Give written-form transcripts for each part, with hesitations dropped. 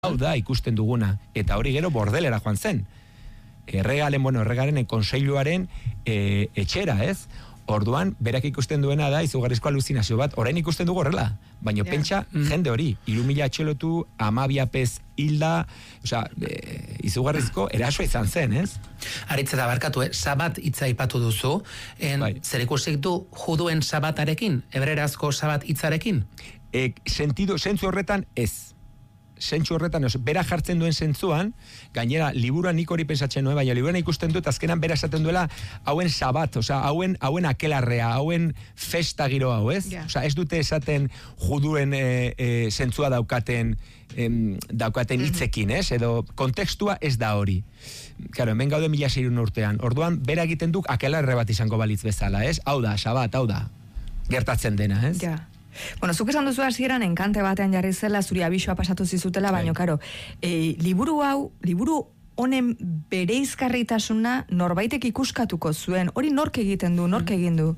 Hau da ikusten duguna, eta hori gero bordelera joan zen. Erregaren konseiluaren etxera, ez? Orduan, berak ikusten duena da, izugarrizko aluzinazio bat, orain ikusten dugu horrela. Baina pentsa, jende hori, 3.000 atxelotu, 12 apez hilda, izugarrizko erasoa izan zen, ez? Aritz eta barkatu, sabat hitza aipatu duzu, zer ikusik du juduen sabatarekin, hebrerazko sabat hitzarekin? Zentzu horretan ez. Zentzu horretan, bera jartzen duen zentzuan, gainera, liburuan nik hori pensatzen nuen, baina liburuan ikusten dut, azkenan bera esaten duela, hauen sabat, hauen akelarrea, hauen festa giro hau, ez? Ez dute esaten juduen zentzua daukaten hitzekin, ez? Edo kontekstua ez da hori. Claro, hemen gaude 1600 urtean. Orduan, bera egiten duk akelarre bat izango balitz bezala, ez? Hau da, sabat, hau da. Gertatzen dena, ez? Ja. Bueno, zuk esan duzu hasieran enkante batean jarri zela, zuri abisoa pasatu zizutela, baina, karo, liburu honen bereizgarritasuna norbaitek ikuskatuko zuen, hori nork egiten du, nork egin du?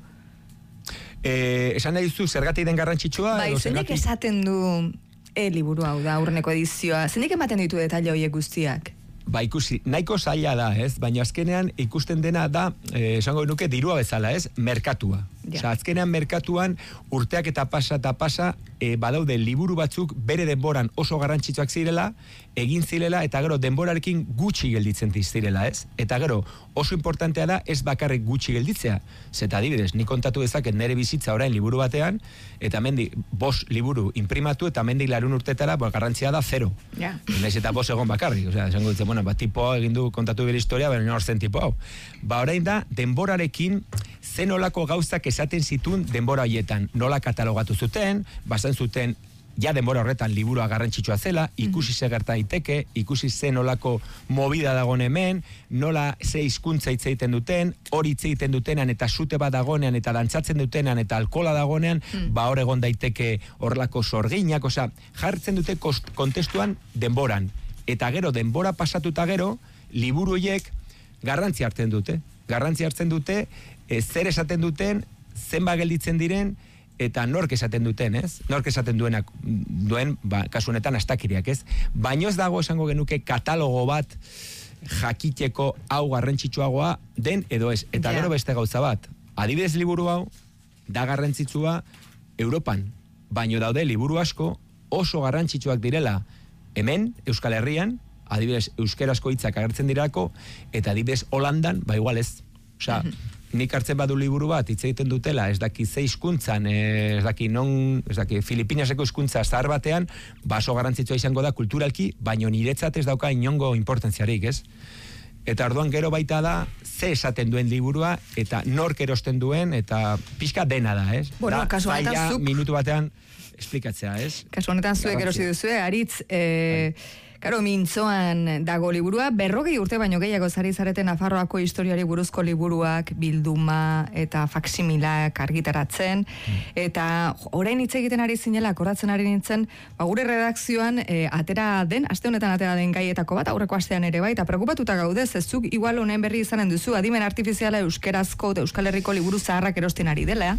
Esan nahi duzu, zergatik den garrantzitsua? Bai, zenik esaten du liburu hau da, aurreneko edizioa, zenik ematen ditu detaile horiek guztiak? Ba, ikusi, nahiko zaila da, ez? Baina azkenean ikusten dena da, esango nuke, dirua bezala, ez? Merkatua. Azkenean merkatuan urteak eta pasa, badaude liburu batzuk bere denboran oso garrantzitsuak zirela, egin zirela, eta gero denborarekin gutxi gelditzen zirela, ez? Eta gero, oso importantea da, ez bakarrik gutxi gelditzea. Zeta adibidez, nik kontatu dezaket nere bizitza orain liburu batean, eta mendik 5 liburu imprimatu, eta mendik 100 urtetara, garrantzia da 0. Naiz eta 5 egon bakarrik. Esango ditzen, tipo egin du kontatu bere historia, baina nor zen tipo hau. Orain da, denborarekin zen olako gauzak esaten zituen denbora hoietan. Nola katalogatu zuten, bazen zuten, ja denbora horretan liburua garrantzitsua zela, ikusi ze gerta daiteke, ikusi ze nolako movida dagoen hemen, nola ze hizkuntza hitz egiten duten, hori hitz egiten dutenean eta sute bat dagoenean eta dantzatzen dutenean eta alkohola dagoenean, hor egon daiteke horrelako sorginak, jartzen dute kontestuan denboran. Eta gero, denbora pasatuta gero, liburu horiek garrantzi hartzen dute. Garrantzi hartzen dute, zer esaten duten, zenba gelditzen diren, eta nork esaten duten, ez? Nork esaten duen, kasu honetan astakiriak, ez? Baino ez dago esango genuke katalogo bat jakiteko hau garrantzitsuagoa den edo ez. Eta gero beste gauza bat. Adibidez liburu hau, da garrantzitsua Europan. Baino daude liburu asko oso garrantzitsuak direla hemen, Euskal Herrian, adibidez euskerazko hitzak agertzen dirako, eta adibidez Holandan, igual ez. Nik hartzen badu liburu bat, hitz egiten dutela, ez daki ze hizkuntzan, ez daki Filipinaseko hizkuntza zahar batean, oso garrantzitsua izango da kulturalki, baino niretzat ez dauka inongo importantziarik, ez? Eta orduan gero baita da, ze esaten duen liburua, eta nork erosten duen, eta pixka dena da, ez? Bueno, kasu honetan zuk... Minutu batean, esplikatzea, ez? Kasu honetan zuek erosi duzue, Aritz, karo, mintzoan dago liburua, 40 urte baino gehiago zari zareten Nafarroako historiari buruzko liburuak, bilduma eta faksimilak argitaratzen, eta orain hitz egiten ari zinela, akordatzen ari nintzen, gure redakzioan atera den, aste honetan atera den gaietako bat, aurreko astean ere bai, eta preokupatuta gaude, zezuk igual honen berri izanen duzu, adimen artifiziala euskerazko eta Euskal Herriko liburu zaharrak erosten ari dela,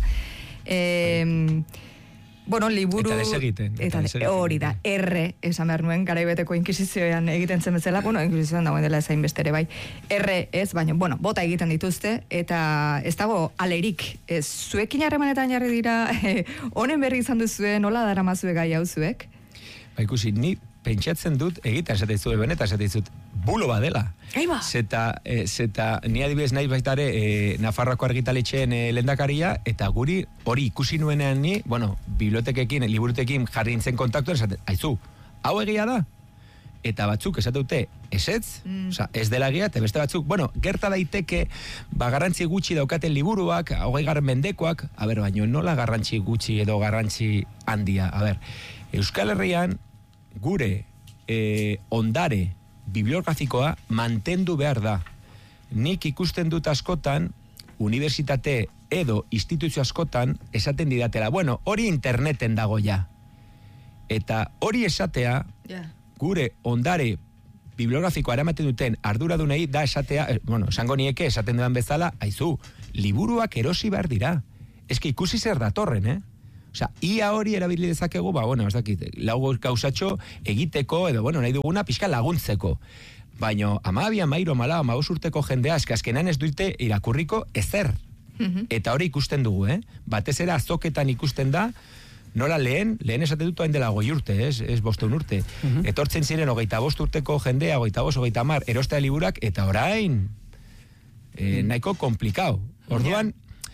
bueno, liburu... Eta desegiten. Hori da, esan behar nuen, garaibeteko inkisizioan egiten zen bezala, inkisizioan dagoen dela ezain bestere bai, ez, baina, bota egiten dituzte, eta ez dago alerik, zuekin harremanetan jarri dira, honen berri izan duzuen, nola daramazue gai hau zuek? Ikusi, ni pentsatzen dut, egiten esaten zuen, benetan esaten dut, bulo badela. Aiba! Zeta, ni adibidez nahi baitare Nafarroako argitaletxeen lehendakaria, eta guri hori ikusi nuenean ni, bibliotekekin, liburutekin jarri nintzen kontaktuan, esaten, aizu, hau egia da? Eta batzuk esate dute, ezetz, ez dela egia, eta beste batzuk, gerta daiteke, garrantzi gutxi daukaten liburuak, 20. mendekoak, baina nola garrantzi gutxi edo garrantzi handia, Euskal Herrian, gure ondare bibliografikoa mantendu behar da. Nik ikusten dut askotan, unibertsitate edo instituzio askotan, esaten didatela, hori interneten dago ja. Eta hori esatea, gure ondare bibliografikoa eramaten duten arduradunei da esatea, esango nieke esaten dudan bezala, aizu, liburuak erosi behar dira. Eske ikusi zer datorren, Osea, ia hori erabili dezakegu, ez dakit, lau gauzatxo egiteko, edo, nahi duguna pixka laguntzeko. Baina, 12, 13, 15 urteko jendea, azkenan ez dute irakurriko ezer. Eta hori ikusten dugu, Batez ere azoketan ikusten da, nola lehen esate dut hain dela 5 urte, ez 5 urte. Etortzen ziren 25 urteko jendea, 25, 30, erostea liburak, eta orain, nahiko komplikau. Orduan,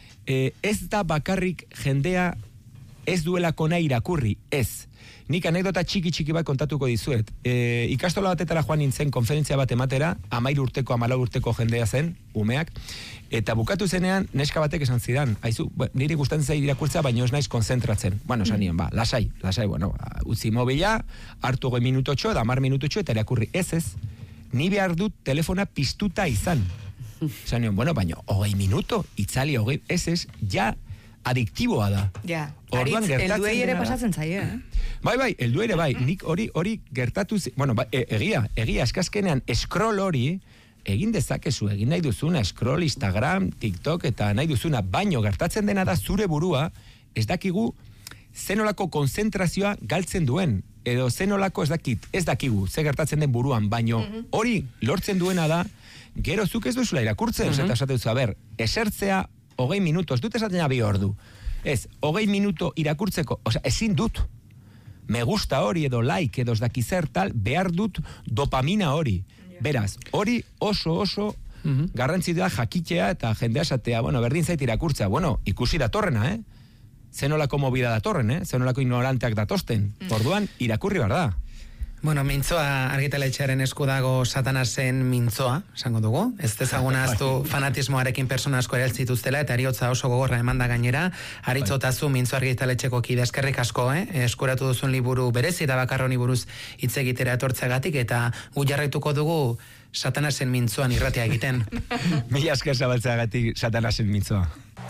ez da bakarrik jendea ez duelako nahi irakurri, ez. Nik anekdota txiki bat kontatuko dizuet. Ikastola batetara joan nintzen konferentzia bat ematera, 13 urteko, 14 urteko jendea zen, umeak, eta bukatu zenean, neska batek esan zidan, aizu, niri gustatzen zait irakurtzea, baina ez naiz konzentratzen. Esan nien, lasai, utzi mobila, hartu 20 minutotxo, da 10 minutotxo, eta irakurri. Ez, ni behar dut telefona piztuta izan. Esan nien, baina 20 minuto, itzali 20, ez, ja, adiktiboa da. Ja, helduei ere pasatzen zaie, Bai, heldu ere bai, nik hori gertatu, egia, eskazkenean, scroll hori, egin dezakezu, egin nahi duzuna, scroll, Instagram, TikTok, eta nahi duzuna, baino gertatzen dena da zure burua, ez dakigu, zenolako konzentrazioa galtzen duen, edo zenolako ez dakigu, ze gertatzen den buruan, baino hori lortzen duena da, gero zuk ez duzula irakurtzen, eta esate duzu, esertzea 20 minutos, dut esaten 2 ordu. Ez, 20 minuto irakurtzeko, ezin dut. Me gusta hori edo like edo ez dakizer tal, behar dut dopamina hori. Beraz, hori oso garrantzitsua jakitea eta jendea esatea, berdin zait irakurtzea. Ikusi datorrena, zenolako movida datorren, zenolako ignoranteak datosten. Orduan, irakurri behar da. Mintzoa argitaletxearen esku dago Satanasen mintzoa, esango dugu. Ez dezaguna aztu fanatismoarekin persona asko ereltzituztela, eta eriotza oso gogorra emanda gainera. Aritzotazu mintzo argitaletxeko kide, eskerrik asko, eskuratu duzun liburu berezi eta bakarroni buruz hitz egitera etortzeagatik, eta gu jarraituko dugu Satanasen mintzoan irratea egiten. Mila esker zabaltzeagatik Satanasen mintzoa.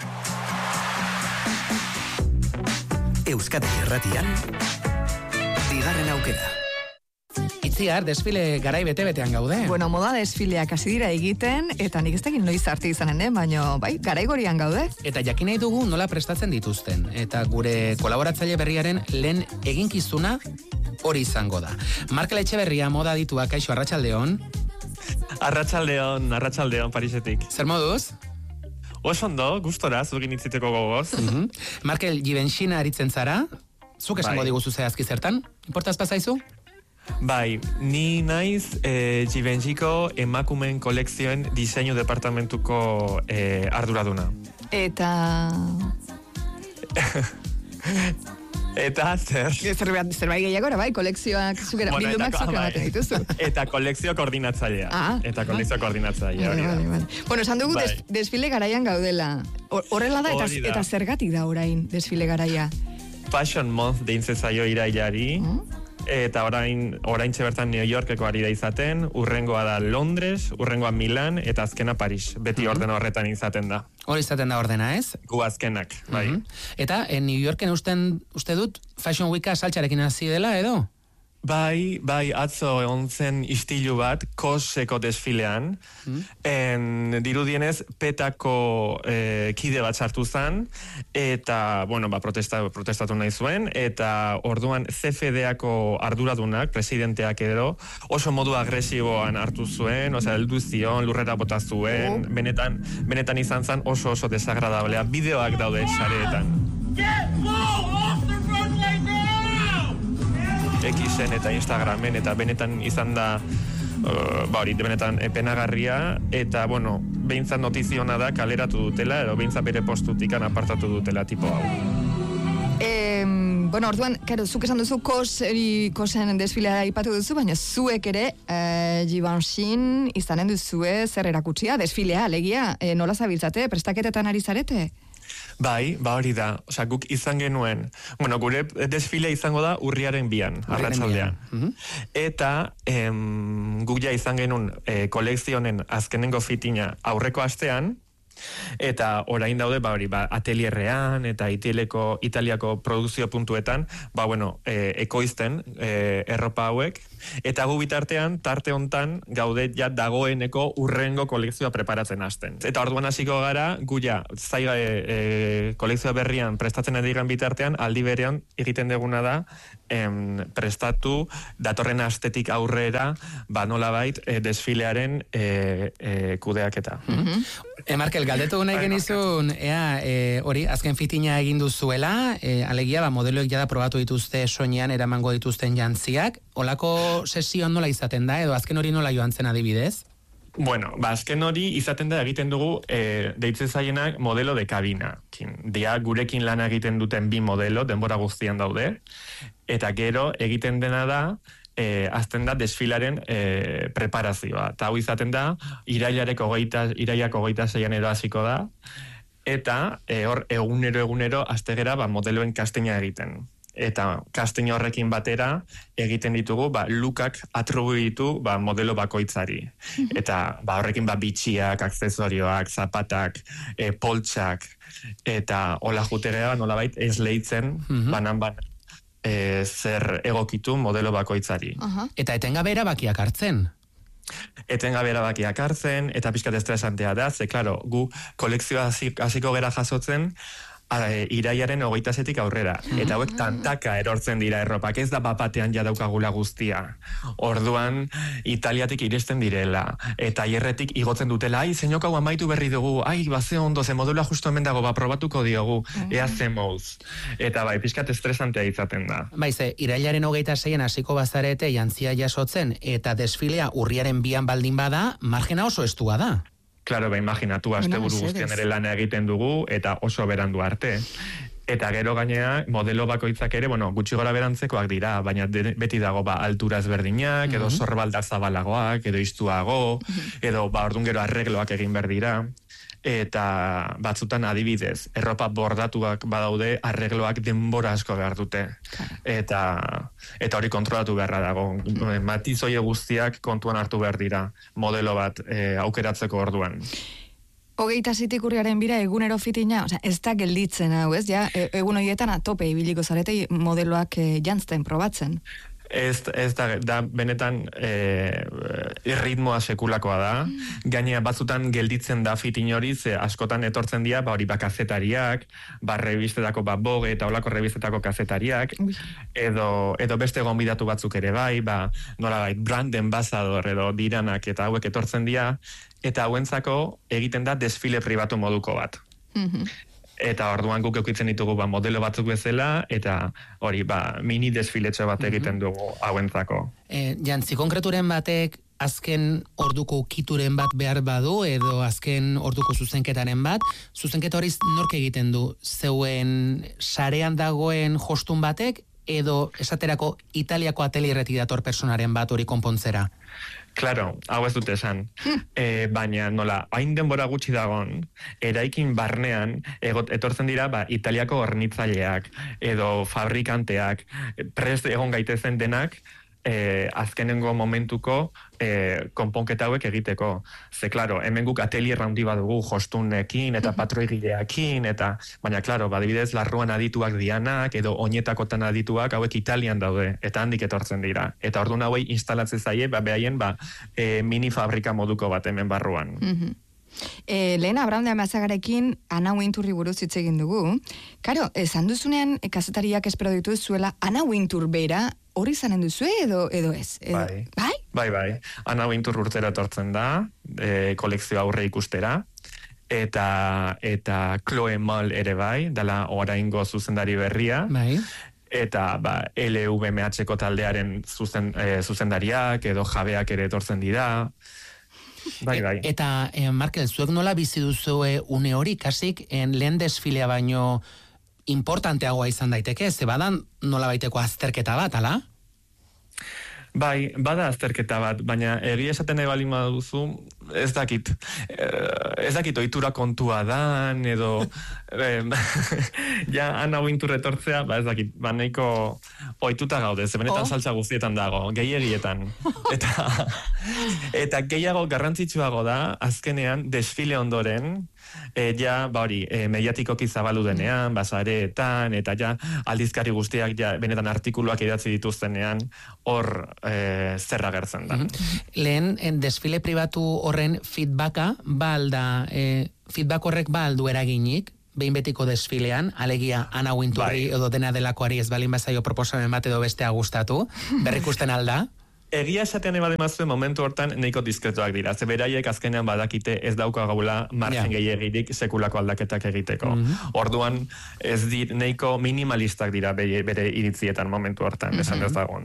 Euskadi Irratian, bigarren aukera. Itziar, desfile garai bete-betean gaude. Moda desfileak hasi dira egiten, eta nik ez tegin noiz arte izanen, baina garai gorian gaude. Eta jakin nahi dugu nola prestatzen dituzten. Eta gure kolaboratzaile berriaren lehen eginkizuna hori izango da. Markel Etxeberria moda dituak, kaixo, arratsaldeon. Arratsaldeon Parisetik. Zer moduz? Oso ondo, gustora, zuekin itziteko gogoz. Markel, Givenchy aritzen zara, zuk esango diguzu zehazki zertan, importaz pasaizu? Bai, ni naiz Givenchyko emakumeen kolekzioen diseinu departamentuko arduraduna. Eta zer? Zerbait gehiagora, bai, kolekzioak zukera, bildumak zukera baten dituzu. Eta kolekzio koordinatzailea. Bueno, esan dugu desfile garaian gaudela. Horrela da, eta zergatik da orain desfile garaia? Fashion Month deintzen zaio irailari, eta orain bertan New Yorkeko ari da izaten, urrengoa da Londres, urrengoa Milan, eta azkena Paris. Beti ordena horretan izaten da. Hori izaten da ordena, ez? Gu azkenak, bai. Eta, New Yorken uste dut Fashion Weeka saltxarekin hasi dela, edo? Bai, atzo egon zen istilu bat, koseko desfilean, dirudienez, petako kide bat sartu zen, eta, protestatu nahi zuen, eta orduan CFDako arduradunak, presidenteak edo, oso modu agresiboan hartu zuen, heldu zion, lurrera bota zuen, benetan izan zen oso desagradablea, bideoak daude sareetan. Get low off the runway now! Xen eta Instagramen, eta benetan izan da benetan penagarria, eta behintzat notiziona da kaleratu dutela, edo behintzat bere postutikan apartatu dutela tipo hau. Orduan, zuk esan duzu kosen desfilea ipatu duzu, baina zuek ere Givenchy izanen duzue zer erakutsia, desfilea, alegia, nola zabiltzate, prestaketetan ari zarete? Bai, hori da. Guk izan genuen, gure desfilea izango da urriaren 2, arratsaldean. Eta guk ja izan genuen kolekzionen azkenengo fitina aurreko astean, eta orain daude, atelierrean eta Italiako produkzio puntuetan, ekoizten erropa hauek, Eta gu bitartean, tarte hontan, gaude ja dagoeneko urrengo kolekzioa preparatzen hasten. Eta orduan hasiko gara, gu ja, kolekzioa berrian prestatzen adigan bitartean, aldi berean egiten deguna da, prestatu datorren astetik aurrera, nolabait, desfilearen kudeaketa. Markel, galdetu nahi genizun, hori, azken fitina egin duzuela, alegia, modeloek jada probatu dituzte soinean eramango dituzten jantziak, olako sesioan nola izaten da, edo azken hori nola joan zen adibidez? Bueno, azken hori izaten da egiten dugu deitzen zaienak modelo de kabina. Dia gurekin lan egiten duten bi modelo, denbora guztian daude, eta gero egiten dena da, azten da desfilaren preparazioa. Eta hau izaten da, irailak 26an edo hasiko da, eta hor egunero aztegera modeloen kasteina egiten. Eta kasteina horrekin batera egiten ditugu lukak atribuitu modelo bakoitzari. Eta horrekin bitxiak, aksesorioak, zapatak, poltsak, eta hola jutegea nolabait ez lehitzen banan zer egokitu modelo bakoitzari. Eta etengabe erabakiak hartzen? Etengabe erabakiak hartzen, eta pixkat estresantea da, ze, klaro, gu kolekzioa hasiko gera jasotzen, irailaren 27tik aurrera. Eta hauek tantaka erortzen dira erropak, ez da bapatean jadaukagula guztia. Orduan, Italiatik iristen direla, eta hierretik igotzen dutela, zeinok hau amaitu berri dugu, ze ondo, ze modula justo hemen dago, probatuko diogu, ea ze mouz. Eta pixkat estresantea izaten da. Irailaren 26an hasiko bazarete jantzia jasotzen, eta desfilea urriaren 2an baldin bada, margena oso estua da. Claro, imaginatu, asteburu guztian ere lana egiten dugu, eta oso berandu arte. Eta gero gainea, modelo bakoitzak ere, gutxi gora berantzekoak dira, baina beti dago altura ezberdinak, edo sorbalda zabalagoak, edo istuago, edo orduan gero arregloak egin behar dira. Eta batzutan adibidez, erropa bordatuak badaude, arregloak denbora asko behar dute. Eta hori kontrolatu beharra dago. Matizoie guztiak kontuan hartu behar dira, modelo bat aukeratzeko orduan. 27 urriaren bira egunero fitina, ez da gelditzen hau, ez? Egun horietan atope ibiliko zarete modeloak jantzten probatzen. Ez da benetan ritmoa sekulakoa da. Gainea batzutan gelditzen da fitin hori, ze askotan etortzen dira, hori kazetariak, rebistetako Vogue eta olako rebistetako kazetariak, edo beste gonbidatu batzuk ere nolabait brand ambassador edo diranak eta hauek etortzen dira, eta hauentzako egiten da desfile pribatu moduko bat. Eta orduan guk eukitzen ditugu modelo batzuk bezala, eta hori mini desfiletxo bat egiten dugu hauentzako. Jantzi konkreturen batek azken orduko kituren bat behar badu, edo azken orduko zuzenketaren bat, zuzenketa hori nork egiten du? Zeuen sarean dagoen jostun batek, edo esaterako Italiako atelierretik dator personaren bat hori konpontzera? Claro, hau ez dute esan. Baina nola, hain denbora gutxi dagon, eraikin barnean etortzen dira Italiako hornitzaileak edo fabrikanteak prest egon gaitezen denak azkenengo momentuko konponketa hauek egiteko. Ze, klaro, hemen guk atelier handi badugu jostunekin eta patroigileakin, baina, klaro, adibidez, larruan adituak dianak, edo oinetakotan adituak hauek Italian daude, eta handik etortzen dira. Eta orduan hauei instalatzen zaie, behaien, mini fabrika moduko bat hemen barruan. Lehen Abraham de Amazagarekin Ana Wintourri buruz hitz egin dugu. Karo, esan duzunean kazetariak espero ditu zuela Ana Wintour bera hori zanen duzu edo ez? Bai. Ana Wintour urtera etortzen da, kolekzio aurre ikustera, eta Chloe Mal ere dela oraingo zuzendari berria. Eta LVMH-ko taldearen zuzendariak edo jabeak ere etortzen dira. Bai. Eta, Markel, zuek nola bizi duzu une hori, kasik, lehen desfilea baino importanteagoa izan daiteke, ze badan nola baiteko azterketa bat, ala? Bai, bada azterketa bat, baina egia esaten ebalin baduzu, ez dakit ohitura kontua dan, edo Ana Wintour etortzea, ez dakit, nahiko ohituta gaude, ze benetan saltza guztietan dago, gehiegietan. Eta gehiago garrantzitsuago da, azkenean, desfile ondoren, ja, hori, mediatikoki zabaldu denean, basareetan, eta ja, aldizkari guztiak ja, benetan artikuluak idatzi dituztenean, hor zerra gertzen da. Lehen, desfile pribatu horren feedbacka, feedback horrek aldu eraginik, behin betiko desfilean, alegia Ana Winturri edo dena delakoari ez balin bazaio proposamen bat edo bestea gustatu, berrikusten alda? Egia esatean ebademazuen momentu hortan nahiko diskretuak dira. Ze beraiek azkenean badakite ez daukagula margen gehiagirik sekulako aldaketak egiteko. Orduan ez nahiko minimalistak dira bere iritzietan momentu hortan, esan dezagun.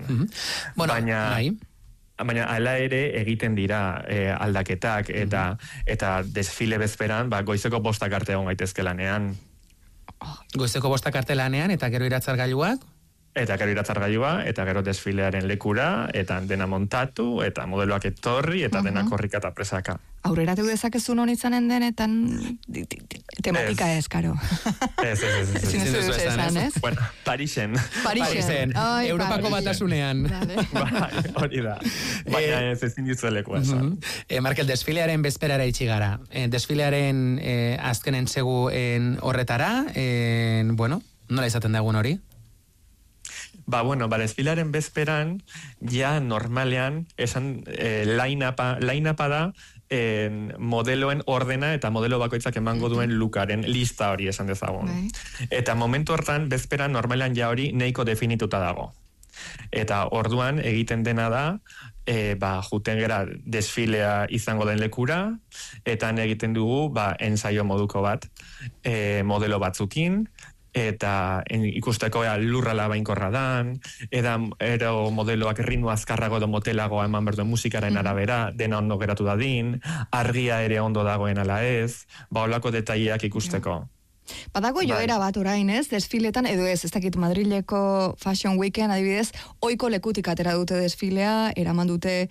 Baina ala ere egiten dira aldaketak eta desfile bezperan goizeko 5 arte egon gaitezke lanean. Goizeko 5 arte lanean eta gero iratzargailuak? Eta gero iratzargailua, eta gero desfilearen lekura, eta dena montatu, eta modeloak etorri, eta dena korrika eta presaka. Aurreratu dezakezun hon izanen denetan tematika ez, karo. Ez. Bueno, Parisen. Europako batasunean. Hori da. Baina ez ezin dizueleko esan. Markel, desfilearen bezperara itxi gara. Desfilearen azkenen seguen horretara, nola izaten dagoen hori? Desfilaren bezperan, ja normalean, esan line-upa da, modeloen ordena eta modelo bakoitzak emango duen lukaren lista hori esan dezagun. Eta momentu hortan, bezperan normalean ja hori nahiko definituta dago. Eta orduan egiten dena da, juten gera desfilea izango den lekura, eta egiten dugu ensaio moduko bat modelo batzukin, eta ikusteko lurrala bainkorra dan, ero modeloak ritmo azkarrago edo motelagoa eman berduen musikaren arabera, dena ondo geratu dadin, argia ere ondo dagoen ala ez, holako detaileak ikusteko. Badago joera bat orain ez, desfiletan, edo ez dakit Madrileko Fashion Weeken adibidez, oiko lekutik atera dute desfilea, eraman dute,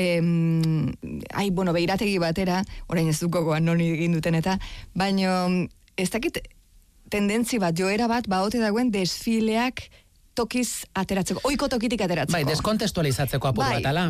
beirategi batera, orain ez dukogoan non egin duten eta, baina ez dakit, tendentzi bat, joera bat, baote dagoen desfileak tokiz ateratzeko, oiko tokitik ateratzeko. Deskontestualizatzeko apur bat, ala?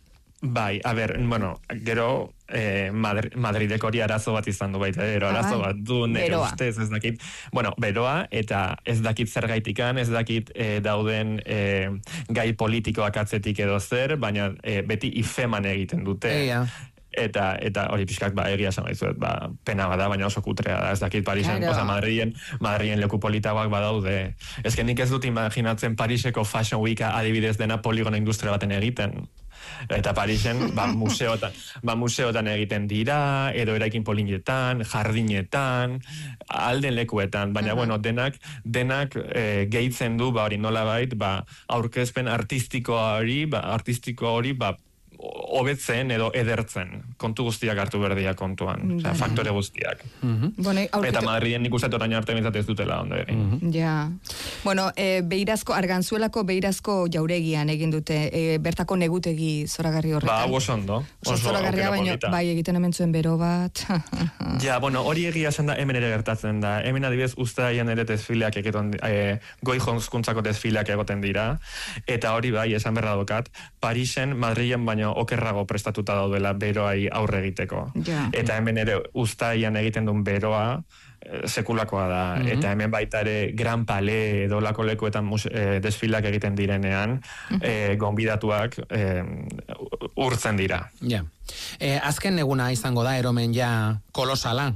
Gero Madrideko hori arazo bat izan du baita, arazo bat du nire ustez, ez dakit. Beroa, eta ez dakit zergaitikan, ez dakit dauden gai politikoak atzetik edo zer, baina beti ifeman egiten dute. Eta hori pixkak egia esan baizuet, pena bada, baina oso kutrea da, ez dakit Parisen, Madrien leku politagoak badaude. Ez nik ez dut imaginatzen Pariseko Fashion Weeka adibidez dena poligona industria baten egiten. Eta Parisen, museotan egiten dira, edo eraikin polinetan, jardinetan, alden lekuetan, baina, denak gehitzen du, hori nolabait, aurkezpen artistiko hori, hobetzen edo edertzen, kontu guztiak hartu berdia kontuan, faktore guztiak. Eta Madriden nik uste orain arte bintzat ez dutela ondo egin. Beirazko, Argantzuelako beirazko jauregian egin dute, bertako negutegi zoragarri horretan. Oso ondo. Zoragarria, baina egiten hemen zuen bero bat. Hori egia esan da, hemen ere gertatzen da. Hemen adibidez, ustaian ere desfileak goi jonzkuntzako desfileak egoten dira, eta hori esan berra dokat, Parisen, Madrilen baino okerrago prestatuta daudela beroai aurre egiteko. Eta hemen ere ustaian egiten duen beroa sekulakoa da. Eta hemen baita ere Gran Palais edo lako lekuetan desfilak egiten direnean, gonbidatuak urtzen dira. Azken eguna izango da, eromen kolosala.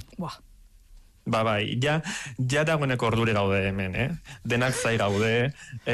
Ja dagoeneko ordure gaude hemen, denak zai gaude,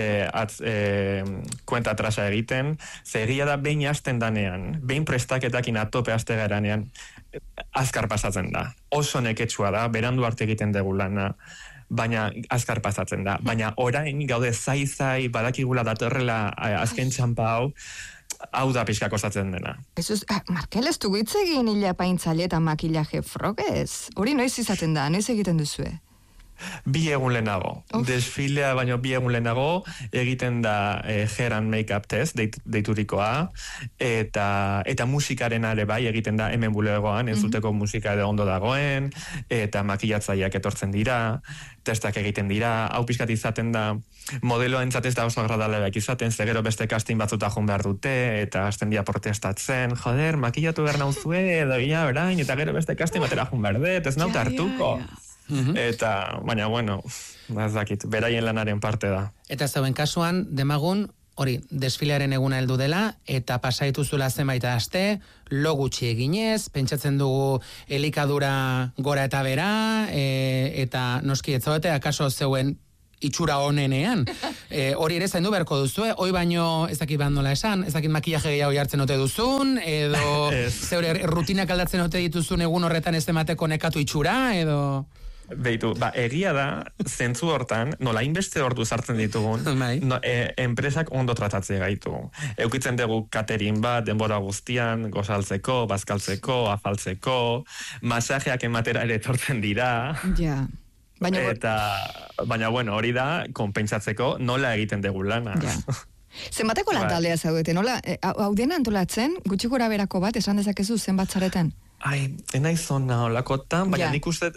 kuenta atrasa egiten, egia da behin hasten danean, behin prestaketakin atope haste garanean, azkar pasatzen da. Oso neketsua da, berandu arte egiten dugu lana, baina azkar pasatzen da. Baina orain gaude zai, badakigula datorrela azken txampa hau da pixka kostatzen dena. Markel, ez dugu hitz egin hila paintzaile eta makillaje frogez? Hori noiz izaten da, noiz egiten duzue? 2 egun lehenago. Desfilea baino 2 egun lehenago egiten da hair and makeup test deiturikoa eta musikaren ere bai egiten da hemen bulegoan entzuteko musika edo ondo dagoen eta makillatzaileak etortzen dira, testak egiten dira, hau pixkat izaten da modeloentzat ez da oso agradableak izaten, ze gero beste casting batzuta joan behar dute eta hasten dira protestatzen, joder, makillatu behar nauzue edo ia orain eta gero beste casting batera joan behar dut, ez naut hartuko. Eta, baina, bueno, ez dakit, beraien lanaren parte da. Eta zauen kasuan, demagun, hori, desfilearen eguna heldu dela, eta pasaituzula zenbait aste, lo gutxi eginez, pentsatzen dugu elikadura gora eta bera, eta noski etzaudete, akaso zeuen itxura honenean. Hori ere zaindu beharko duzu, hoi baino ez dakit bat nola esan, ez dakit makillaje gehiago jartzen ote duzun, edo zeure rutinak aldatzen ote dituzun egun horretan ez emateko nekatu itxura, edo... Beitu, egia da, zentzu hortan, nola inbeste ordu sartzen ditugun, enpresak ondo tratatzea gaitu. Eukitzen dugu catering bat, denbora guztian, gozaltzeko, bazkaltzeko, afaltzeko, masajeak ematera ere etortzen dira. Ja. Baina, bueno, hori da, konpentsatzeko nola egiten dugu lana. Ja. Zenbateko lan taldea zaudete, nola? Hau dena antolatzen, gutxi gora berako bat, esan dezakezu zenbat zareten? Enaiz zona olakotan, baina nik uste,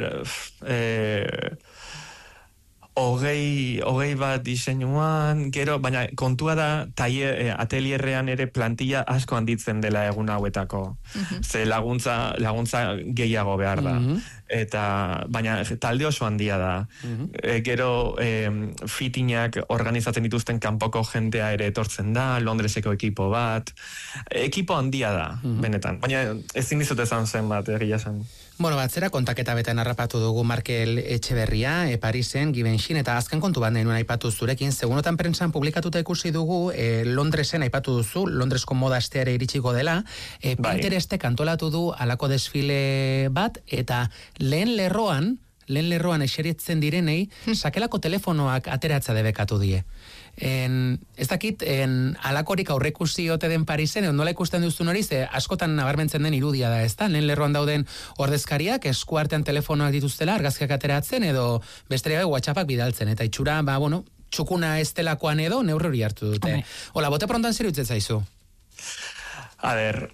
hogei bat diseinuan, gero, baina kontua da, atelierrean ere plantilla asko handitzen dela egun hauetako. Ze laguntza gehiago behar da. Baina talde oso handia da. Gero fitinak organizatzen dituzten kanpoko jendea ere etortzen da, Londreseko ekipo bat. Ekipo handia da, benetan. Baina ezin dizut esan zen bat, egia zen. Bueno, batzera kontaketa betan harrapatu dugu Markel Etxeberria, Parisen, Givenchy, eta azken kontu bat nuen aipatu zurekin, segunotan prentsan publikatuta ikusi dugu, Londresen aipatu duzu, Londresko moda asteare iritsiko dela, Pinterestek antolatu du alako desfile bat, eta lehen lerroan eseritzen direnei, sakelako telefonoak ateratza debekatu die. Ez dakit, alakorik aurrekusi ote den Parisen, nola ikusten duzun hori, ze askotan nabarmentzen den irudia da, ez da? Lehen lerroan dauden ordezkariak, eskuartean telefonoak dituztela, argazkiak ateratzen, edo besteria WhatsAppak bidaltzen, eta itxura, txukuna ez delakoan edo, neurri hori hartu dute. Hola, bote prontan zer utzet zaizu? A ber,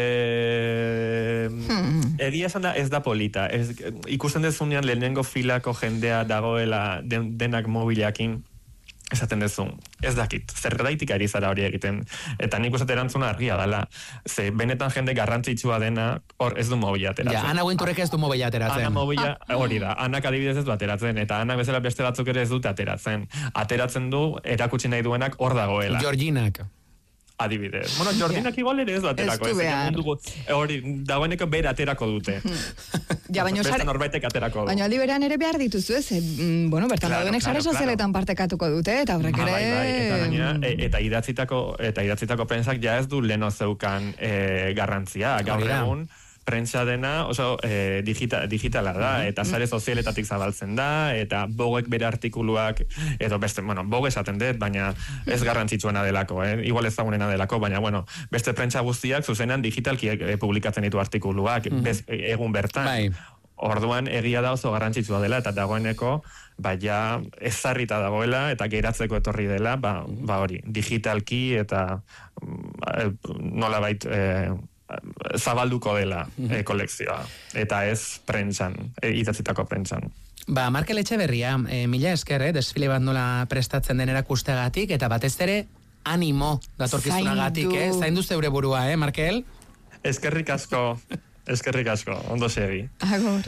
egia esan da ez da polita. Ikusten dezunean lehenengo filako jendea dagoela denak mobileakin, esaten dezu, ez dakit, zergaitik ari zara hori egiten. Eta nik uste erantzuna argia dela. Ze benetan jende garrantzitsua dena, hor ez du mobila ateratzen. Ja, Ana Winturrek ez du mobila ateratzen. Ana mobila, hori da, Anak adibidez ez du ateratzen, eta Anak bezala beste batzuk ere ez dute ateratzen. Ateratzen du, erakutsi nahi duenak hor dagoela. Georginak. Adibidez. Bueno, Jordinak igual ere ez du aterako. Ez du behar. Hori, dagoeneko bere aterako dute. Ja, beste norbaitek aterako du. Baina aldi berean ere behar dituzu ez, bertan daudenek sare sozialetan partekatuko dute, eta horrek ere... Eta idatzitako prensak ja ez du leno zeukan garrantzia. Gaur egun, prentsa dena oso digitala da, eta sare sozialetatik zabaltzen da, eta Voguek bere artikuluak, edo beste, Vogue esaten dut, baina ez garrantzitsuena delako, igual ez dagoenena delako, baina, beste prentsa guztiak zuzenean digitalki publikatzen ditu artikuluak, egun bertan. Orduan, egia da oso garrantzitsua dela, eta dagoeneko, ja ezarrita dagoela, eta geratzeko etorri dela, hori, digitalki, eta nolabait zabalduko dela kolekzioa, eta ez prentsan, idatzitako prentsan. Markel Etxeberria, mila esker, desfile bat nola prestatzen den erakusteagatik, eta batez ere, animo datorkizunagatik, zaindu zeure burua, Markel? Eskerrik asko, ondo segi. Agur.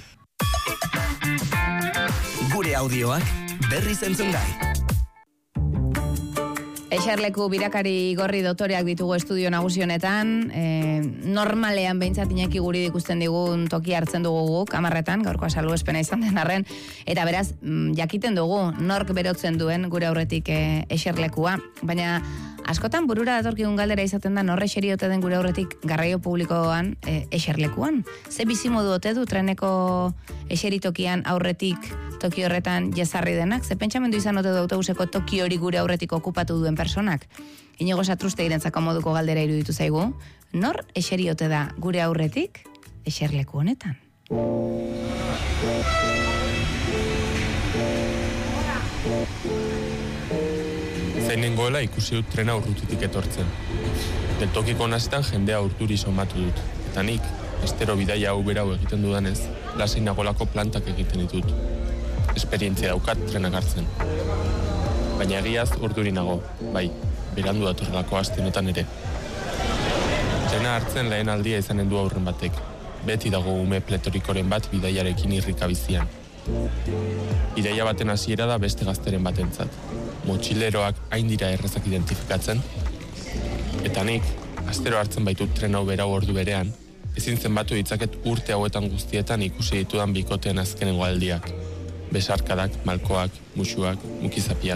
Gure audioak berriz entzungai. Eserleku birakari gorri dotoreak ditugu estudio nagusionetan, normalean behintzat Iñaki guri ikusten digun toki hartzen dugu guk, 10etan, gaurkoa salbuespena izan den arren, eta beraz, jakiten dugu, nork berotzen duen gure aurretik eserlekua, baina askotan burura datorkigun galdera izaten da norre eseriote den gure aurretik garraio publikoan eserlekuan. Ze bizimodu ote du treneko eseritokian aurretik toki horretan jezarri denak? Ze pentsamendu izan ote du autobuseko toki hori gure aurretik okupatu duen personak? Inigo Satruste irentzako moduko galdera iruditu zaigu. Nor eseriote da gure aurretik eserleku honetan? Zainengoela ikusi dut trena urrutitik etortzen. Geltokiko nazetan jendea urduri somatu dut. Eta nik, astero bidaia hau berau egiten dudanez, lasai nagolako plantak egiten ditut. Esperientzia daukat trenak hartzen. Baina egiaz urduri nago, bai, berandu datorrelako astenetan ere. Trena hartzen lehen aldia izanen du aurren batek. Beti dago ume pletorikoren bat bidaiarekin irrika bizian. Bidaia baten hasiera da beste gazteren batentzat. Motxileroak hain dira errezak identifikatzen. Eta nik, astero hartzen baitut tren hau berau ordu berean, ezin zenbatu ditzaket urte hauetan guztietan ikusi ditudan bikotean azkenengo aldiak. Besarkadak, malkoak, musuak, mukizapiak.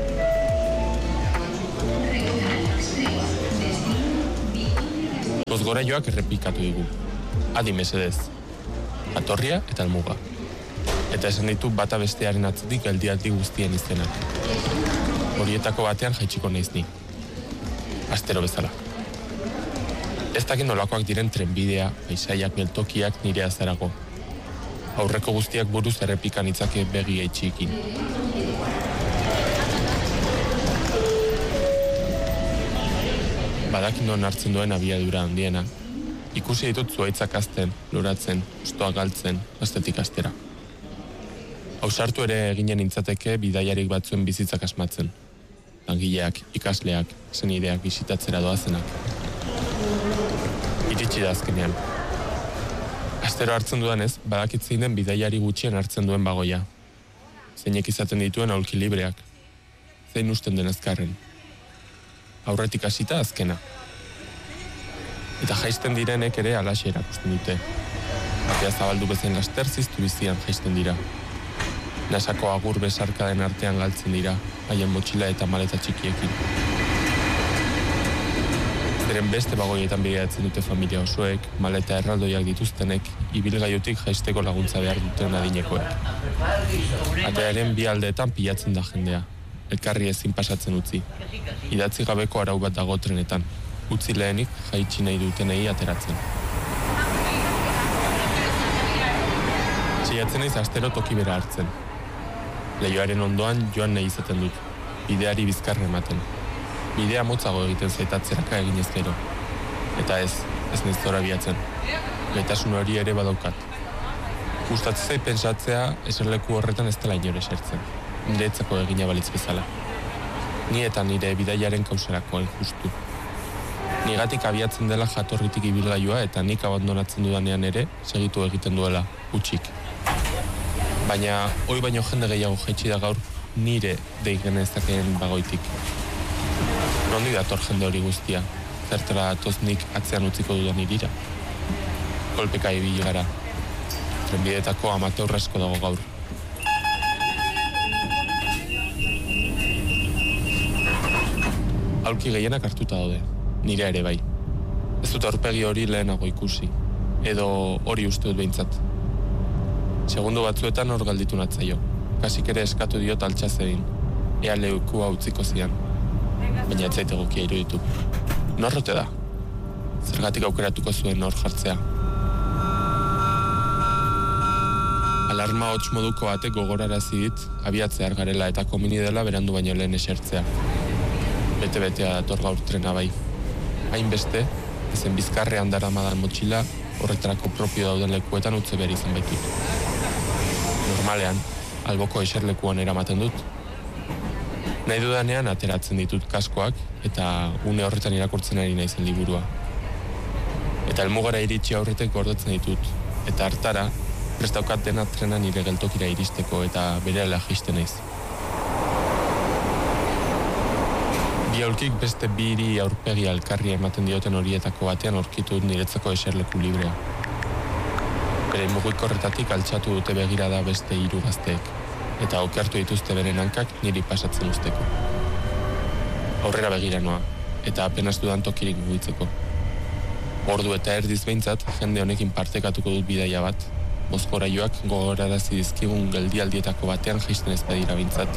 Gozgoraioak errepikatu digu. Adi mesedez. Atorria eta almuga. Eta esan ditu bata bestearen atzetik geldialdi guztien izenak. Horietako batean jaitsiko naiz ni. Astero bezala. Ez dakit nolakoak diren trenbidea, paisaiak, geltokiak nire azarago. Aurreko guztiak buruz errepikan itzake begi eitxikin. Badakin non hartzen duen abiadura handiena. Ikusi ditut zuaitzak azten, loratzen, ustoak galtzen, astetik astera. Ausartu ere eginen nintzateke bidaiarik batzuen bizitzak asmatzen. Langileak, ikasleak, senideak bisitatzera doazenak. Iritsi da azkenean. Astero hartzen dudanez, badakit zein den bidaiari gutxien hartzen duen bagoia. Zeinek izaten dituen aulki libreak. Zein usten den azkarren. Aurretik hasita azkena. Eta jaisten direnek ere alaxe erakusten dute. Atea zabaldu bezain laster ziztu bizian jaisten dira. Nasako agur besarkaden artean galtzen dira, haien motxila eta maleta txikiekin. Zeren beste bagoietan bideatzen dute familia osoek, maleta erraldoiak dituztenek, ibilgailutik jaisteko laguntza behar duten adinekoek. Atearen bi aldeetan pilatzen da jendea, elkarri ezin pasatzen utzi. Idatzi gabeko arau bat dago trenetan, utzi lehenik jaitsi nahi dutenei ateratzen. Saiatzen naiz astero toki bera hartzen. Leioaren ondoan joan nahi izaten dut, bideari bizkarra ematen. Bidea motzago egiten zaitatzeraka eginez gero. Eta ez naiz zora biatzen. Gaitasun hori ere badaukat. Gustatzen zait pentsatzea eserleku horretan ez dela inor esertzen. Niretzako egina balitz bezala. Ni eta nire bidaiaren kauserakoan justu. Nigatik abiatzen dela jatorritik ibilgailua eta nik abandonatzen dudanean ere segitu egiten duela, hutsik. Baina, hoi baino jende gehiago jaitsi da gaur nire deik genezakeen bagoitik. Nondi dator jende hori guztia, zertara datoz nik atzean utziko dudan irira. Kolpeka ibili gara. Trenbideetako amateur asko dago gaur. Aulki gehienak hartuta daude, nire ere bai. Ez dut aurpegi hori lehenago ikusi, edo hori uste dut behintzat. Segundo batzuetan hor galditu natzaio, kasik ere eskatu diot altxazedin, ea leukua utziko zian. Baina ez zait egokia iruditu. Norrote da? Zergatik aukeratuko zuen hor jartzea. Alarma hots moduko batek gogorarazi dit, abiatzear garela eta komini dela berandu baino lehen esertzea. Bete-betea dator gaur trena bai. Hainbeste, ezen bizkarrean daramadan motxila, horretarako propio dauden lekuetan utze behar izan baitut. Normalean, alboko eserlekuan eramaten dut. Nahi dudanean ateratzen ditut kaskoak eta une horretan irakurtzen ari naizen liburua. Eta helmugara iritsi aurretek gordetzen ditut. Eta hartara, prestaukat dena trena nire geltokira iristeko eta berehala jaisten naiz. Bi aulkik beste biri aurpegi alkarria ematen dioten horietako batean aurkitu dut niretzako eserleku librea. Bere mugikorretatik altxatu dute begirada beste 3 gazteek, eta okertu dituzte beren hankak niri pasatzen usteko. Aurrera begira noa, eta apenas dudan tokirik mugitzeko. Ordu eta erdiz behintzat, jende honekin partekatuko dut bidaia bat, mozgoraioak gogorarazi dizkigun geldialdietako batean jaisten ez badira behintzat.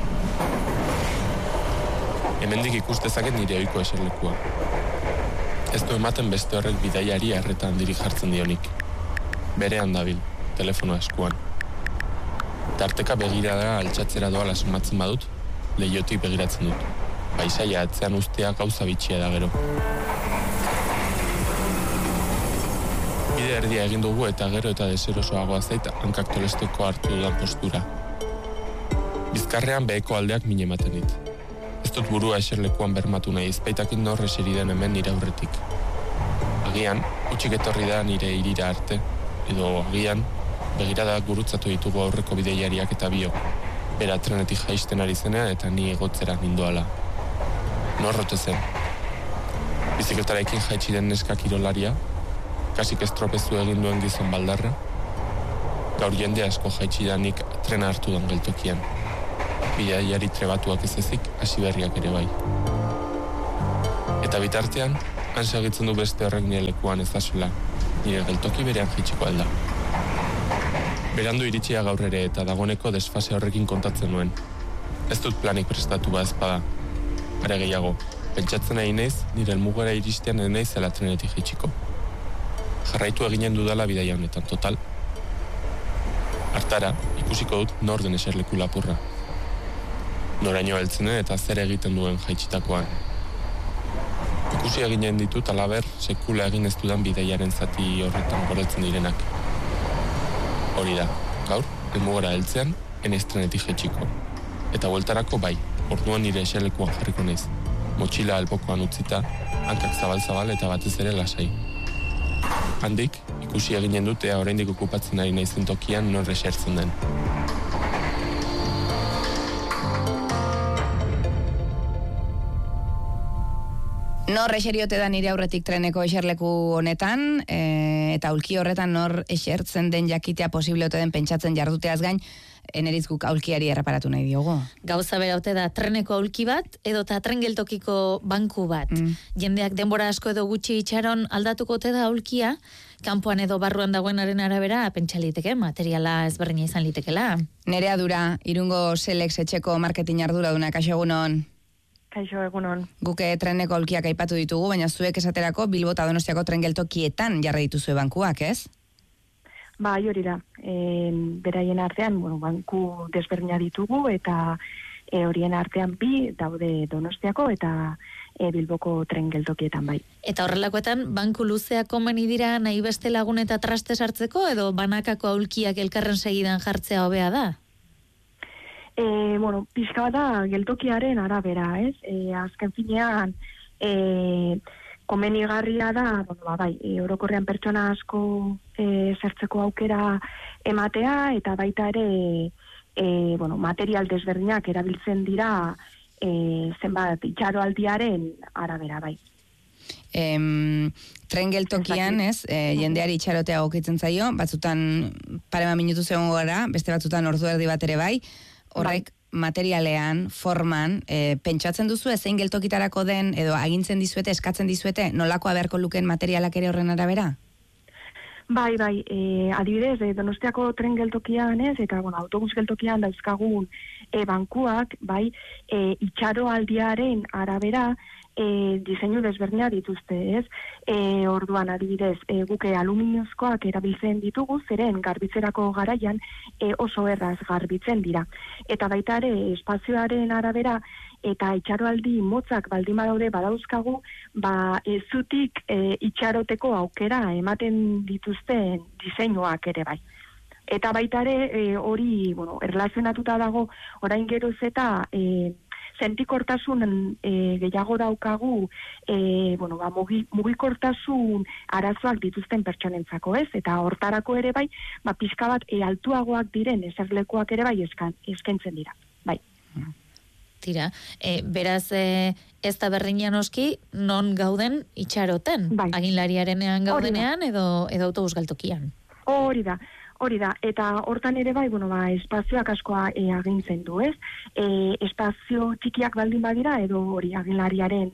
Hemendik ikustezaket nire ohiko eserlekua. Ez du ematen beste horrek bidaiari erreta handirik jartzen dionik. Berean dabil, telefono eskuan. Tarteka begirada altxatzera doala sumatzen badut, leiotik begiratzen dut. Paisaia atzean ustea gauza bitxia da gero. Bide erdia egin dugu eta gero eta deserosoagoa zait hankak tolesteko hartu dudan postura. Bizkarrean beheko aldeak min ematen dit. Ez dut burua eserlekuan bermatu nahi, ezpaitakin nor eseri den hemen nire aurretik. Agian, utxik etorri da nire irira arte, edo agian, begirada gurutzatu ditugu aurreko bideiariak eta bio, bera trenetik jaisten ari zenean eta ni egotzera nindoala. Norrote zen. Bizikletaraekin jaitsi den neska kirolaria, kasik estropezu egin duen gizon baldarra, gaur jende asko jaitsi da nik trena hartu den geltokian. Bidaiari trebatuak ez ezik, hasi berriak ere bai. Eta bitartean, han segitzen du beste horrek nire lekuan ez dazuela, nire geltoki berean jaitsiko alda. Berandu iritsia gaur ere eta dagoneko desfase horrekin kontatzen nuen. Ez dut planik prestatu ba ezpada. Are gehiago, pentsatzen nahi naiz, nire helmugara iristean naiz zela trenetik jaitsiko. Jarraitu eginen dudala bidaia honetan, total. Hartara, ikusiko dut nor den eserleku lapurra. Noraino heltzenen eta zer egiten duen jaitsitakoan. Ikusi eginen ditut alaber sekula egin ez dudan bidaiaren zati horretan gorotzen direnak. Hori da, gaur, helmugara heltzean, enez trenetik jaitsiko. Eta bueltarako bai, orduan nire eserlekuan jarriko naiz. Motxila albokoan utzita, hankak zabal-zabal eta batez ere lasai. Handik, ikusi eginen dut ea oraindik okupatzen ari naizen tokian non esertzen den. Nor eseriote da nire aurretik treneko eserleku honetan, eta aulki horretan nor esertzen den jakitea posible ote den pentsatzen jarduteaz gain, eneriz guk aulkiari erreparatu nahi diogu. Gauza bera ote da treneko aulki bat, edota tren geltokiko banku bat. Jendeak denbora asko edo gutxi itxaron aldatuko ote da aulkia, kanpoan edo barruan dagoenaren arabera pentsa liteke, materiala ezberdina izan litekela. Nerea Dura, Irungo Selex etxeko marketing arduraduna, kaixo egunon. Kaixo egunon. Guke treneko aulkiak aipatu ditugu, baina zuek esaterako Bilbo eta Donostiako tren geltokietan jarri dituzue bankuak, ez? Ba, hori da. Beraien artean, banku desberdina ditugu eta horien artean bi daude Donostiako eta Bilboko tren geltokietan bai. Eta horrelakoetan, banku luzeak komeni dira nahi beste lagun eta traste sartzeko edo banakako aulkiak elkarren segidan jartzea hobea da? Pixka da geltokiaren arabera, ez? Azken finean, komenigarria da, orokorrean pertsona asko zertzeko aukera ematea, eta baita ere, material desberdinak erabiltzen dira zenbat itxaroaldiaren arabera, bai. Tren geltokian, ez, jendeari itxarotea gokitzen zaio, batzutan parema minutu zegoen gara, beste batzutan ordu erdi bat ere bai, horrek materialean, forman, pentsatzen duzu zein geltokitarako den, edo agintzen dizuete, eskatzen dizuete, nolakoa beharko lukeen materialak ere horren arabera? Bai, adibidez, Donostiako tren geltokian ez, eta autobus geltokian dauzkagun bankuak, bai, itxaroaldiaren arabera, diseinu desberdina dituzte, ez? Orduan adibidez, guke aluminiozkoak erabiltzen ditugu, zeren garbitzerako garaian oso erraz garbitzen dira. Eta baita ere, espazioaren arabera, eta itxaroaldi motzak baldin badaude badauzkagu, zutik itxaroteko aukera ematen dituzten diseinuak ere bai. Eta baita ere, hori, erlazionatuta dago, orain geroz eta sentikortasun gehiago daukagu, mugikortasun arazoak dituzten pertsonentzako, ez? Eta hortarako ere bai, pixka bat altuagoak diren eserlekuak ere bai eskaintzen dira, bai. Tira, beraz ez da berdina noski non gauden itxaroten, bai. Aginlariarenean gaudenean edo autobus galtokian. Hori da, eta hortan ere bai, espazioak askoa agintzen du, ez? Espazio txikiak baldin badira, edo hori aginlariaren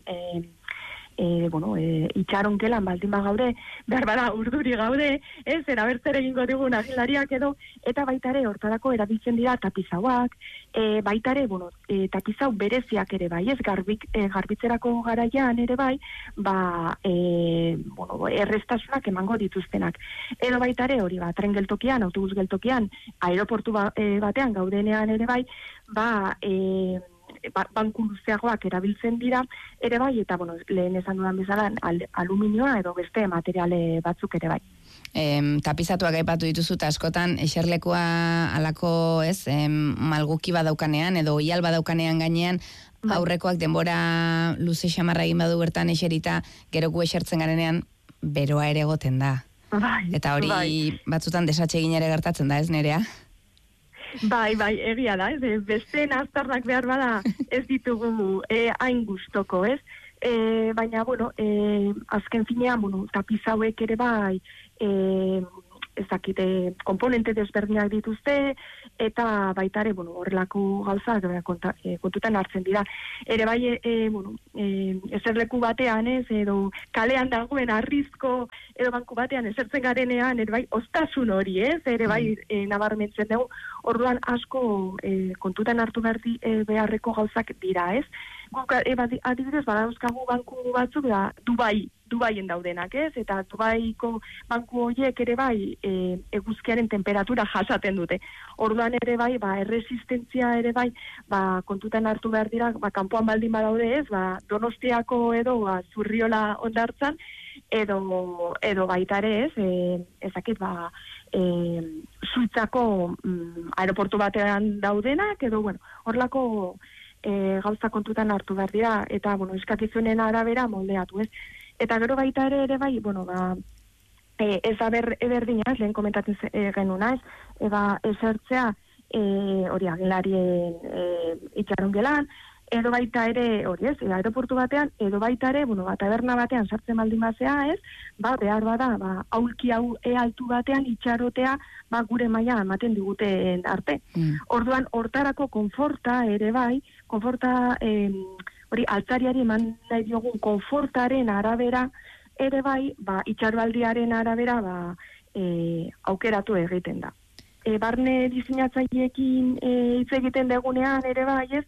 itxaron gelan baldin bagaude, behar bada urduri gaude, ez, erabertzer egingo digun agilariak edo, eta baita ere hortarako erabiltzen dira tapizauak, baita ere, tapizau bereziak ere bai, ez, garbitzerako garaian ere bai, errestasunak emango dituztenak. Edo baita ere, hori tren geltokian, autobus geltokian, aeroportu batean gaudenean ere bai, banku luzeagoak erabiltzen dira, ere bai, eta, bueno, lehen esan dudan bezala, aluminioa edo beste materiale batzuk ere bai. Tapizatuak aipatu dituzu, eta askotan eserlekua alako, malguki badaukanean, edo oial badaukanean gainean, aurrekoak denbora luze xamarra egin badu bertan eserita, geroku esertzen garenean, beroa ere egoten da. Eta hori batzutan desatxegin ere gertatzen da, ez Nerea? Bai, egia da, beste aztarnak behar bada ez ditugu hain gustoko, ez? Baina, bueno, azken finean, bueno, tapiz hauek ere bai, ez dakite, komponente desberdinak dituzte, eta baitare, bueno, horrelako gauzak kontutan hartzen dira. Ere bai, bueno, eserleku batean, ez, edo kalean dagoen arrizko, edo banku batean esertzen garenean, ere bai, ostasun hori, ez, ere bai, nabarmentzen dugu, orduan asko kontutan hartu beharreko gauzak dira, ez. Guk adibidez, badauzkagu banku batzuk, Dubaien daudenak, ez? Eta Dubaiko banku horiek ere bai eguzkiaren temperatura jasaten dute. Orduan ere bai, erresistentzia ere bai, kontutan hartu behar dira, kanpoan baldin badaude, ez? Donostiako edo Zurriola hondartzan, edo baita ere, ez? Ezakit, Suitzako aeroportu batean daudenak, edo, bueno, horlako gauza kontutan hartu behar dira, eta, bueno, eskakizunen arabera moldeatu, ez? Eta gero baita ere bai, bueno, ez da berdina, lehen komentatzen genuna, ez? Esertzea, hori agelarien itxaron gelan, edo baita ere, hori ez, aeroportu batean, edo baita ere, bueno, taberna batean sartzen baldin bazea, ez? Behar bada, aulki altu batean itxarotea, gure maila ematen diguten arte. Orduan, hortarako konforta ere bai, konforta, hori, altzariari eman nahi diogun konfortaren arabera, ere bai, itxarbaldiaren arabera, aukeratu egiten da. Barne diseinatzaileekin hitz egiten degunean, ere bai, ez,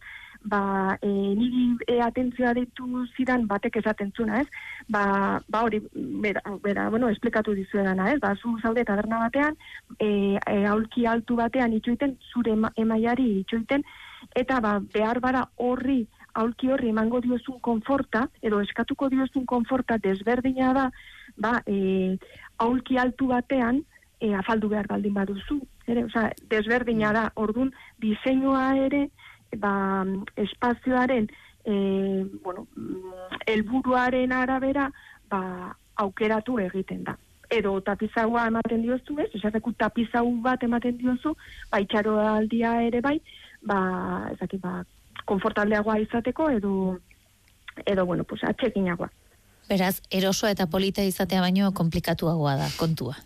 niri atentzioa deitu zidan batek esaten zuna, ez? Hori, bera, bueno, esplikatu dizuedana, ez? Zu zaude taberna batean, aulki altu batean itxoiten, zure emaiari itxoiten, eta behar bara aulki horri emango diozun konforta, edo eskatuko diozun konforta desberdina da, aulki altu batean, afaldu behar baldin baduzu, desberdina da, orduan, diseinua ere, espazioaren, bueno, helburuaren arabera, aukeratu egiten da. Edo tapizaua ematen diozu, ez? Esateko tapizau bat ematen diozu, itxaroaldia ere bai, konfortableagoa izateko, edo bueno, pues, atxekinagoa. Beraz, eroso eta polita izatea baino komplikatuagoa da, kontua.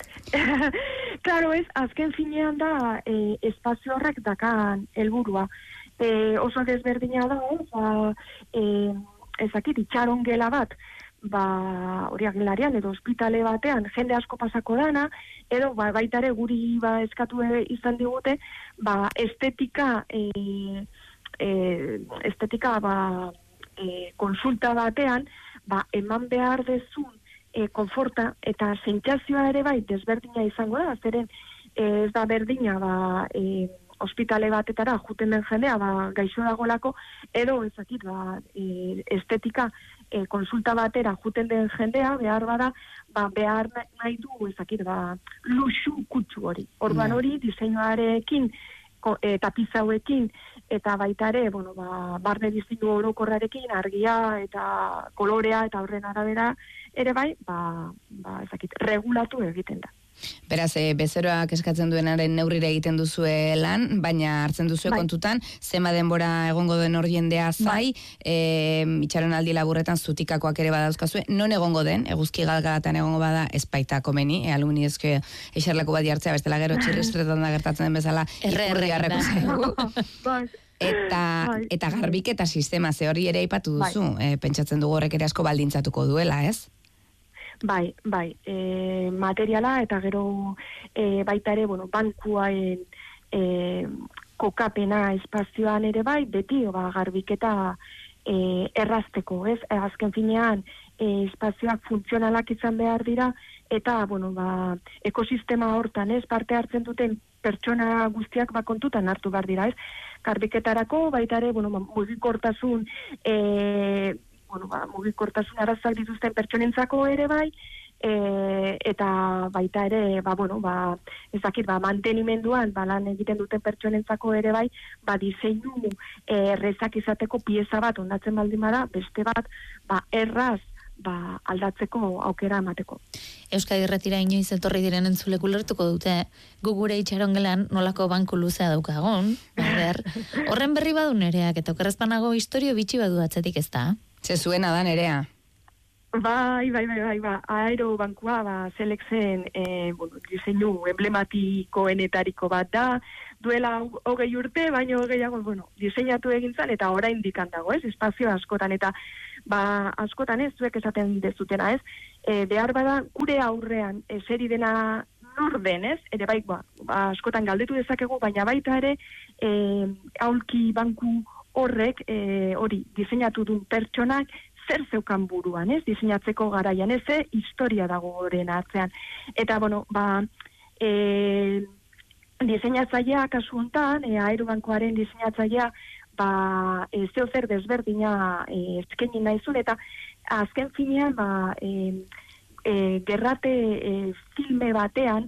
Claro, ez, azken finean da, espazio horrek dakan helburua. Oso desberdina da, ezakit, itxaron gela bat, hori agelarian, edo ospitale batean, jende asko pasako dana, edo baitare guri eskatu izan digute, estetika konsulta batean, eman behar dezun konforta eta sentsazioa ere bai desberdina izango da, zeren ez da berdina ospitale batetara juten den jendea gaixo dagolako, edo ezakit estetika konsulta batera juten den jendea behar bada, behar nahi du ezakit luxu kutsu hori. Orduan hori diseinuarekin, tapizauekin, eta baita ere, bueno, barne diseinu orokorrarekin, argia eta kolorea eta horren arabera ere bai, ezakit, regulatu egiten da. Beraz, bezeroak eskatzen duenaren neurrira egiten duzue lan, baina hartzen duzue kontutan, zema denbora egongo den hor jendea zai, itxaronaldi laburretan zutikakoak ere badauzkazue, non egongo den, eguzki galgatan egongo bada espaita komeni, alumni ezke eserleko bat jartzea, bestela gero txirristretan da gertatzen den bezala, ikurri harreko zaigu. Eta garbiketa sistema, ze hori ere aipatu duzu, pentsatzen dugu horrek ere asko baldintzatuko duela, ez? Bai, materiala eta gero baita ere, bueno, bankuaen kokapena espazioan ere bai, beti garbiketa errazteko, ez? Azken finean, espazioak funtzionalak izan behar dira, eta, bueno, ekosistema hortan, parte hartzen duten pertsona guztiak kontutan hartu behar dira, Garbiketarako, baita ere, mugikortasun, mugikortasun arazak dituzten pertsonentzako ere bai, eta baita ere, mantenimenduan, lan egiten duten pertsonentzako ere bai, diseinu errezak izateko pieza bat ondatzen baldin bada, beste bat, erraz, aldatzeko aukera emateko. Euskadi Irratira inoiz etorri diren entzulek ulertuko dute, gu gure itxaron gelan nolako banku luzea daukagon, horren berri badu Nereak, eta okerrezpanago historio bitxi badu atzetik ez da? Zezuena da Nerea. Bai, aero bankua, Selexen, diseinu emblematikoenetariko bat da, duela 20 urte, baino gehiago, diseinatu egintzan, eta oraindik dago, espazio askotan, eta askotan zuek esaten dezutena, behar bada, gure aurrean, eseri dena norden, ere bai, askotan galdetu dezakegu, baina baita ere, aulki banku horrek, hori, diseinatu duen pertsonak, zer zeukan buruan, diseinatzeko garaian, historia dago horren atzean. Eta, diseinatzailea kasu hontan, Aerobankoaren diseinatzailea, zeo zer desberdina eskaini nahizun, eta azken finean, gerrate filme batean,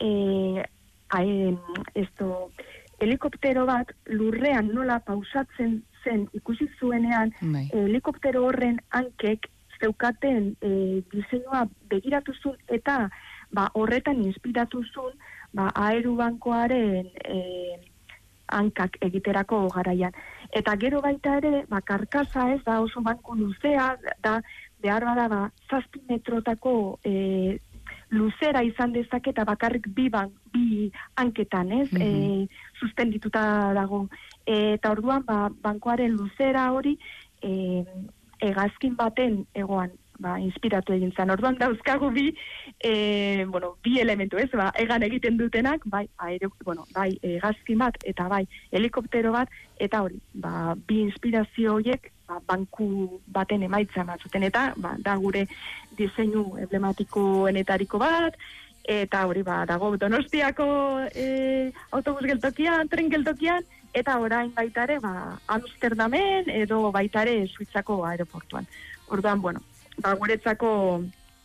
helikoptero bat lurrean nola pausatzen zen ikusi zuenean, helikoptero horren hankek zeukaten diseinua begiratu zuen, eta horretan inspiratu zuen Aerobankoaren hankak egiterako garaian. Eta gero baita ere, karkasa ez da oso banku luzea, da behar bada 7 metrotako luzera izan dezake, eta bakarrik bi hanketan, suspendituta dago. Eta orduan, bankoaren luzera hori, hegazkin baten egoan, inspiratu egin zen. Orduan dauzkagu bi elementu, egan egiten dutenak, hegazkin bat, eta helikoptero bat, eta hori, bi inspirazio horiek, banku baten emaitza batzuten, eta da gure diseinu emblematikoenetariko bat, eta hori dago Donostiako autobus geltokian, tren geltokian, eta orain baita ere Amsterdamen edo baita ere Suitzako aeroportuan. Orduan, guretzako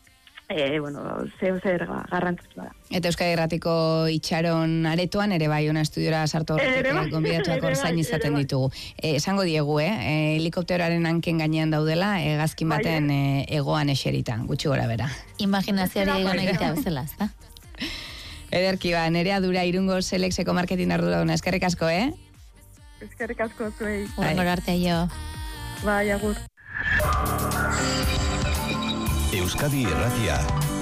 zer garrantzitsua da. Eta Euskadi Irratiko itxaron aretoan ere bai, ona estudiora sartu horretik gonbidatuak zain izaten ditugu. Esango diegu, helikopteroaren hanken gainean daudela, hegazkin baten egoan eseritan, gutxi gora bera. Imaginazioari egan egitea bezala, ezta? Ederki Nerea Dura, Irungo Selexeko marketing arduraduna, eskerrik asko, Eskerrik asko zuei. Urrengor arte jo. Bai, agur. Euskadi Irratia.